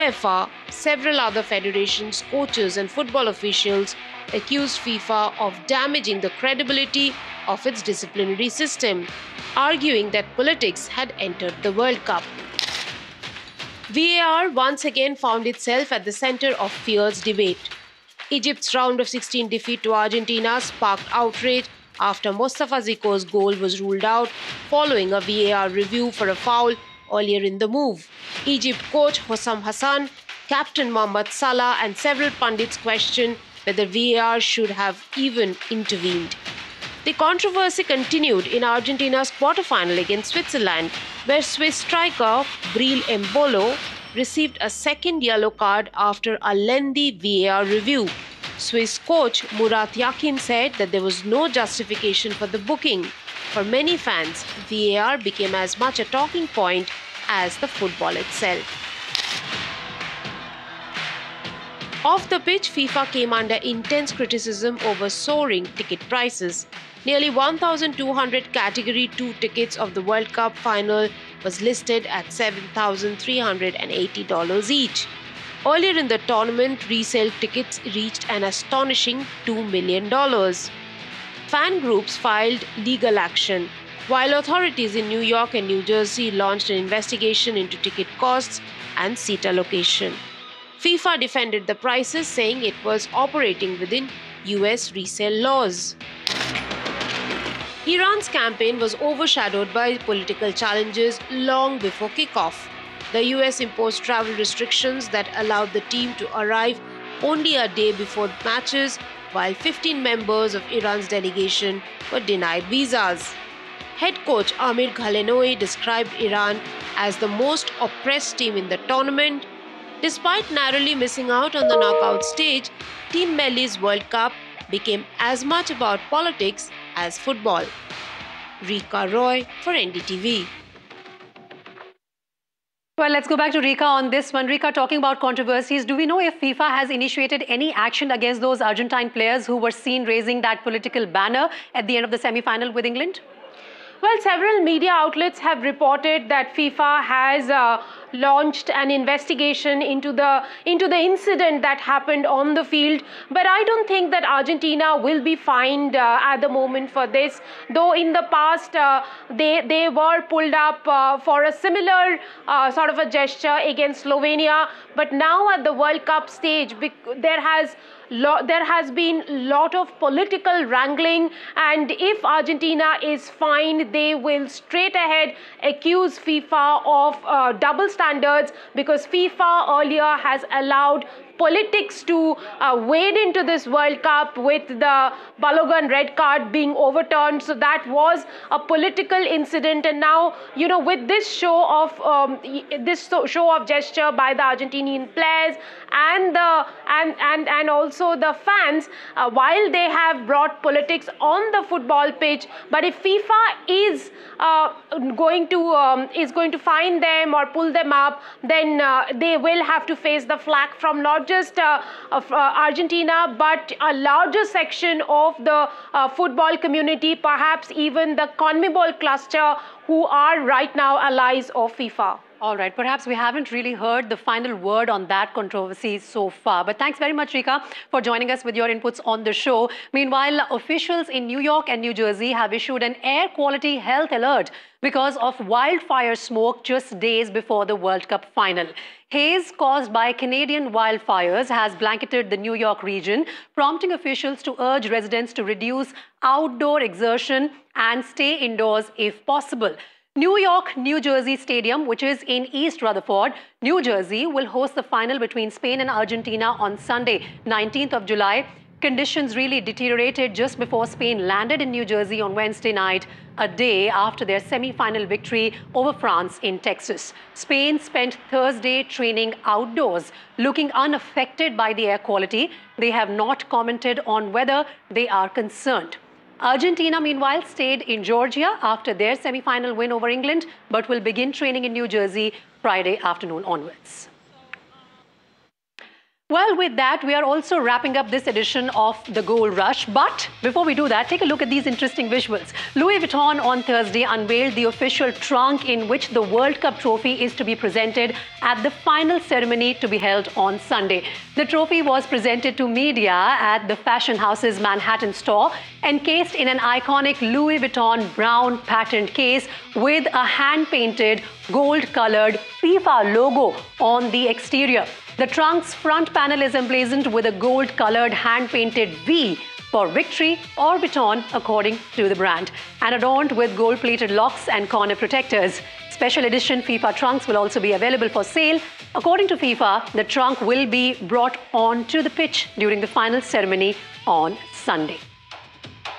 UEFA, several other federations, coaches, and football officials accused FIFA of damaging the credibility of its disciplinary system, arguing that politics had entered the World Cup. VAR once again found itself at the center of fierce debate. Egypt's round of 16 defeat to Argentina sparked outrage after Mostafa Zico's goal was ruled out following a VAR review for a foul earlier in the move. Egypt coach Hossam Hassan, captain Mohamed Salah, and several pundits questioned whether VAR should have even intervened. The controversy continued in Argentina's quarterfinal against Switzerland, where Swiss striker Breel Embolo received a second yellow card after a lengthy VAR review. Swiss coach Murat Yakin said that there was no justification for the booking. For many fans, VAR became as much a talking point as the football itself. Off the pitch, FIFA came under intense criticism over soaring ticket prices. Nearly 1,200 Category 2 tickets of the World Cup final was listed at $7,380 each. Earlier in the tournament, resale tickets reached an astonishing $2 million. Fan groups filed legal action, while authorities in New York and New Jersey launched an investigation into ticket costs and seat allocation. FIFA defended the prices, saying it was operating within US resale laws. Iran's campaign was overshadowed by political challenges long before kickoff. The US imposed travel restrictions that allowed the team to arrive only a day before matches, while 15 members of Iran's delegation were denied visas. Head coach Amir Ghalenoi described Iran as the most oppressed team in the tournament. Despite narrowly missing out on the knockout stage, Team Melli's World Cup became as much about politics as football. Rika Roy for NDTV. Well, let's go back to Rika on this one. Rika, talking about controversies, do we know if FIFA has initiated any action against those Argentine players who were seen raising that political banner at the end of the semi-final with England? Well, several media outlets have reported that FIFA has launched an investigation into the incident that happened on the field. But I don't think that Argentina will be fined at the moment for this. Though in the past they were pulled up for a similar sort of a gesture against Slovenia. But now at the World Cup stage, there has been a lot of political wrangling, and if Argentina is fined, they will straight ahead accuse FIFA of double standards, because FIFA earlier has allowed politics to wade into this World Cup with the Balogun red card being overturned. So that was a political incident, and now, you know, with this show of gesture by the Argentinian players and also the fans, while they have brought politics on the football pitch, but if FIFA is going to fine them or pull them up, then they will have to face the flack from not just Argentina, but a larger section of the football community, perhaps even the CONMEBOL cluster, who are right now allies of FIFA. All right, perhaps we haven't really heard the final word on that controversy so far. But thanks very much, Rika, for joining us with your inputs on the show. Meanwhile, officials in New York and New Jersey have issued an air quality health alert because of wildfire smoke just days before the World Cup final. Haze caused by Canadian wildfires has blanketed the New York region, prompting officials to urge residents to reduce outdoor exertion and stay indoors if possible. New York, New Jersey Stadium, which is in East Rutherford, New Jersey, will host the final between Spain and Argentina on Sunday, 19th of July. Conditions really deteriorated just before Spain landed in New Jersey on Wednesday night, a day after their semi-final victory over France in Texas. Spain spent Thursday training outdoors, looking unaffected by the air quality. They have not commented on whether they are concerned. Argentina, meanwhile, stayed in Georgia after their semi-final win over England, but will begin training in New Jersey Friday afternoon onwards. Well, with that, we are also wrapping up this edition of the Gold Rush. But before we do that, take a look at these interesting visuals. Louis Vuitton on Thursday unveiled the official trunk in which the World Cup trophy is to be presented at the final ceremony to be held on Sunday. The trophy was presented to media at the fashion house's Manhattan store, encased in an iconic Louis Vuitton brown patterned case with a hand-painted gold-colored FIFA logo on the exterior. The trunk's front panel is emblazoned with a gold-colored hand-painted V for victory or Vuitton, according to the brand, and adorned with gold-plated locks and corner protectors. Special edition FIFA trunks will also be available for sale. According to FIFA, the trunk will be brought onto the pitch during the final ceremony on Sunday.